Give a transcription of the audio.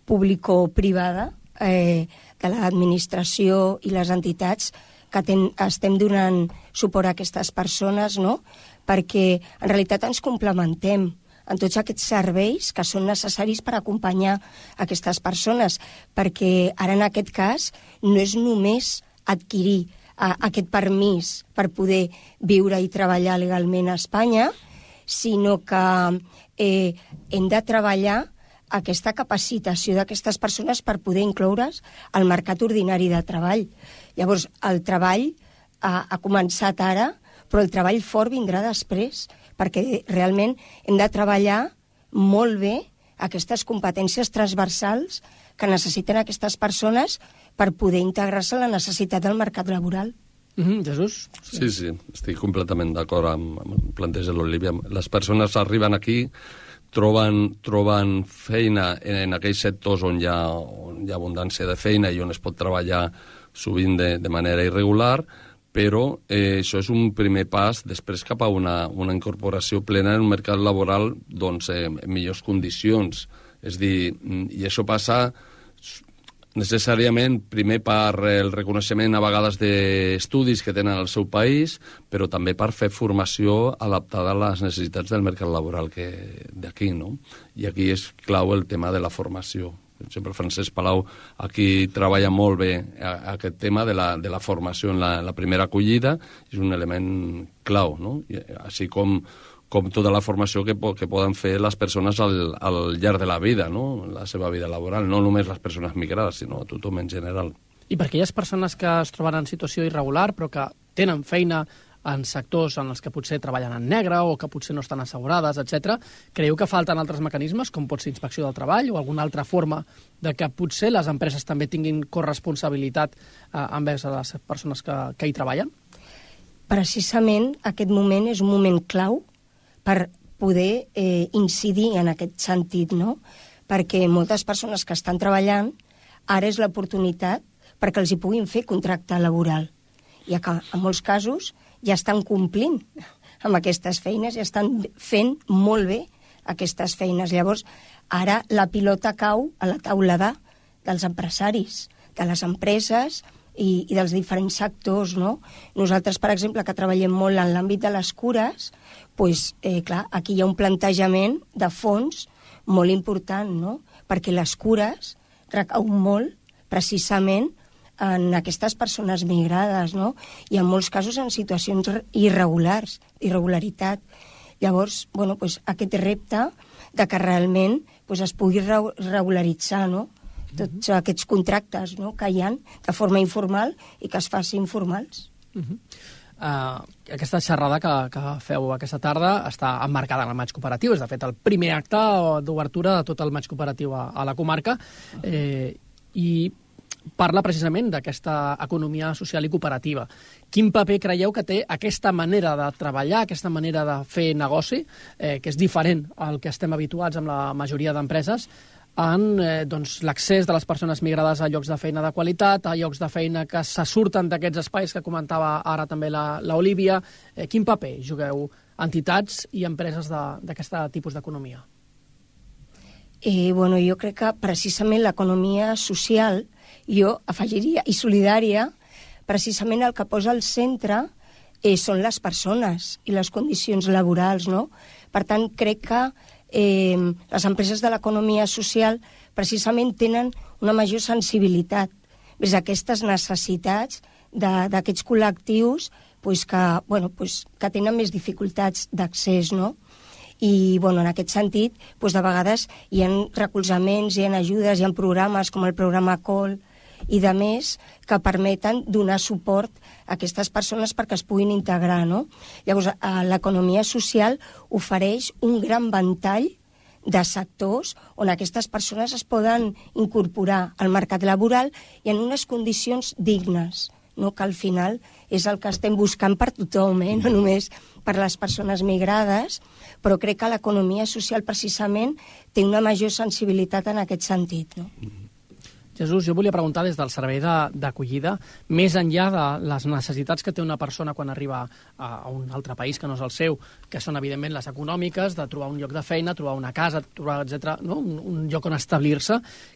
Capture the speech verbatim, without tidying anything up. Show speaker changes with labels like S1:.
S1: público-privada, eh, de l'administració i les entitats que ten, estem donant suport a aquestes persones, no? Perquè en realitat ens complementem en tots aquests serveis que són necessaris per acompanyar aquestes persones, perquè ara en aquest cas no és només adquirir a, aquest permís per poder viure i treballar legalment a Espanya, sinó que eh, hem de treballar aquesta capacitació d'aquestes persones per poder incloure's al mercat ordinari de treball. Llavors, el treball ha, ha començat ara, però el treball fort vindrà després, perquè realment hem de treballar molt bé aquestes competències transversals que necessiten aquestes persones per poder integrar-se en la necessitat del mercat laboral.
S2: Mm-hmm. Jesús?
S3: Sí. sí, sí, estic completament d'acord amb, amb el planteig de l'Olivia. Les persones arriben aquí, troben, troben feina en, en aquells sectors on hi, ha, on hi ha abundància de feina i on es pot treballar sovint de, de manera irregular, però eh, això és un primer pas després cap a una, una incorporació plena en un mercat laboral doncs, eh, en millors condicions. És dir, i això passa necessàriament primer per el reconeixement a vegades d'estudis que tenen al seu país, però també per fer formació adaptada a les necessitats del mercat laboral d'aquí, no? I aquí és clau el tema de la formació. Per exemple, Francesc Palau aquí treballa molt bé aquest tema de la, de la formació en la, en la primera acollida, és un element clau, no? I, així com com tota la formació que, po que poden fer les persones al, al llarg de la vida, no? La seva vida laboral, no només les persones migrades, sinó tothom en general.
S2: I per aquelles persones que es troben en situació irregular però que tenen feina en sectors en els que potser treballen en negre o que potser no estan assegurades, etcètera, creieu que falten altres mecanismes, com pot ser inspecció del treball o alguna altra forma de que potser les empreses també tinguin corresponsabilitat eh, envers a les persones que, que hi treballen?
S1: Precisament aquest moment és un moment clau per poder eh, incidir en aquest sentit, no? Perquè moltes persones que estan treballant, ara és l'oportunitat perquè els hi puguin fer contracte laboral. I que en molts casos ja estan complint amb aquestes feines, ja estan fent molt bé aquestes feines. Llavors, ara la pilota cau a la taulada dels empresaris, de les empreses i, i dels diferents sectors, no? Nosaltres, per exemple, que treballem molt en l'àmbit de les cures, pues, eh, clar, aquí hi ha un plantejament de fons molt important, no? Perquè les cures recauen molt precisament en aquestes persones migrades, no? I en molts casos en situacions irregulars, irregularitat. Llavors, bueno, pues, aquest repte de que realment pues, es pugui regularitzar, no? Tots mm-hmm. aquests contractes, no? Que hi ha de forma informal i que es facin formals.
S2: Mm-hmm. Uh, aquesta xerrada que, que feu aquesta tarda està emmarcada en el maig cooperatiu, és de fet el primer acte d'obertura de tot el maig cooperatiu a, a la comarca, eh, i parla precisament d'aquesta economia social i cooperativa. Quin paper creieu que té aquesta manera de treballar, aquesta manera de fer negoci, eh, que és diferent al que estem habituats amb la majoria d'empreses, en eh, doncs, l'accés de les persones migrades a llocs de feina de qualitat, a llocs de feina que se surten d'aquests espais que comentava ara també l'Olivia. Eh, quin paper jugueu entitats i empreses d'aquest tipus d'economia?
S1: Eh, bueno, jo crec que precisament l'economia social, jo afegiria, i solidària, precisament el que posa al centre eh, són les persones i les condicions laborals, no? Per tant, crec que eh, les empreses de l'economia social precisament tenen una major sensibilitat vers aquestes necessitats d'aquests col·lectius pues, que, bueno, pues, que tenen més dificultats d'accés, no? I, bueno, en aquest sentit, pues, de vegades hi ha recolzaments, hi ha ajudes, hi ha programes com el programa Col i de més que permeten donar suport a aquestes persones perquè es puguin integrar, no? Llavors, l'economia social ofereix un gran ventall de sectors on aquestes persones es poden incorporar al mercat laboral i en unes condicions dignes, no? Que al final és el que estem buscant per tothom, eh? No només per les persones migrades, però crec que l'economia social precisament té una major sensibilitat en aquest sentit, no?
S2: Jesús, jo volia preguntar des del servei d'acollida, més enllà de les necessitats que té una persona quan arriba a un altre país que no és el seu, que són evidentment les econòmiques, de trobar un lloc de feina, trobar una casa, trobar, etcètera, no? un, un lloc on establir-se.